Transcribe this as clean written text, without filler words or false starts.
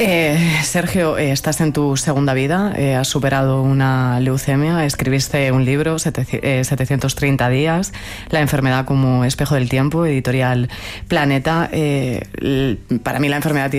Sergio, estás en tu segunda vida, has superado una leucemia, escribiste un libro, 730 días, La enfermedad como espejo del tiempo, editorial Planeta. Para mí la enfermedad